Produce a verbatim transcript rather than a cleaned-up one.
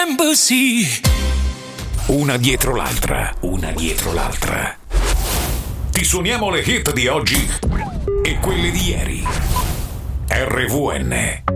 Embassy. Una dietro l'altra, una dietro l'altra. Ti suoniamo le hit di oggi e quelle di ieri. R V N.